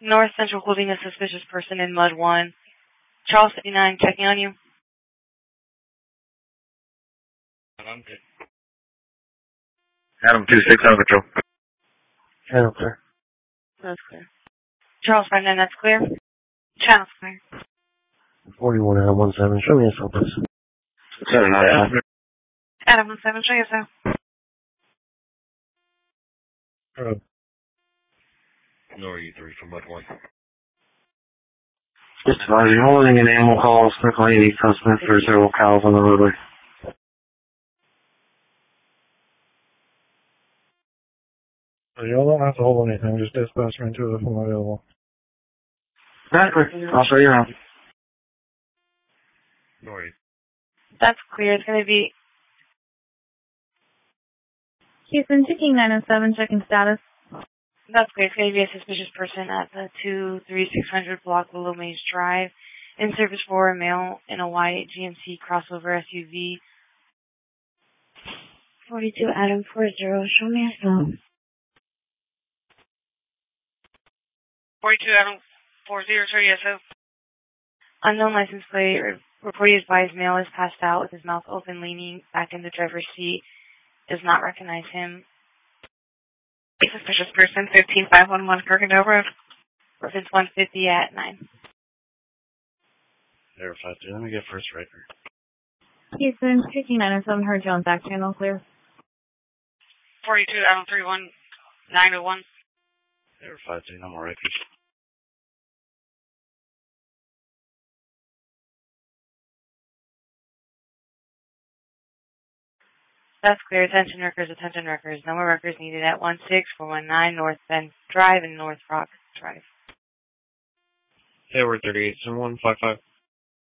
North Central holding a suspicious person in Mud 1. Charles 59 checking on you. I'm good. Adam 26 on patrol. Channel clear. That's clear. Charles 59, that's clear. Channel's clear. 41 Adam 17, show me yourself, please. 7 Adam. Adam 17, show yourself. Nor you 3 from Mud 1. Just advising, holding an animal calls, circling any suspects or several cows on the roadway. Y'all don't have to hold anything, just dispatch me to if I'm available. Exactly. I'll show you now. Nor you. That's clear. It's going to be... Houston, checking 907, checking status. That's clear. It's going to be a suspicious person at the 23600 block Willow Maze Drive. In service for a male in a white GMC crossover SUV. 42 Adam 40, show me yourself. 42 Adam 40, show yourself. Unknown license plate. Reported advised male is passed out with his mouth open, leaning back in the driver's seat. Does not recognize him. Suspicious person, 15511 Kirkendall Road. Reference 150 at 9. Verified, dude. Let me get first record. Houston, checking 907, heard you on back channel, clear. 42 Adam 31 901. Verified, dude. I'm on record. That's clear. Attention records. No more records needed at 16419 North Bend Drive and North Rock Drive. Hey, we're 38, 7155.